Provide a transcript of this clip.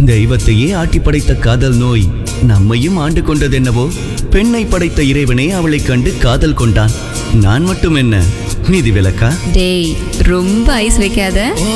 தெய்வத்தையே ஆட்டி படைத்த காதல் நோய் நம்மையும் ஆண்டு கொண்டதென்னவோ. பெண்ணை படைத்த இறைவனே அவளைக் கண்டு காதல் கொண்டான். நான் மட்டும் என்ன விதிவிலக்கா? டேய், ரொம்ப ஐஸ் வைக்காத.